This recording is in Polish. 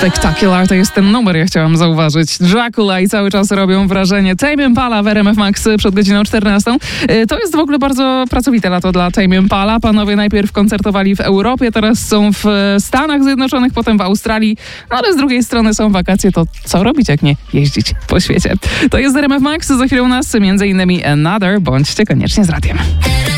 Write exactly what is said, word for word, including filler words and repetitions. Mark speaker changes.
Speaker 1: Spectacular to jest ten numer, ja chciałam zauważyć. Dracula i cały czas robią wrażenie. Tame Impala w R M F Max przed godziną czternastą. To jest w ogóle bardzo pracowite lato dla Tame Impala. Panowie najpierw koncertowali w Europie, teraz są w Stanach Zjednoczonych, potem w Australii, no ale z drugiej strony są wakacje, to co robić, jak nie jeździć po świecie? To jest R M F Max, za chwilę u nas między innymi Another, bądźcie koniecznie z radiem.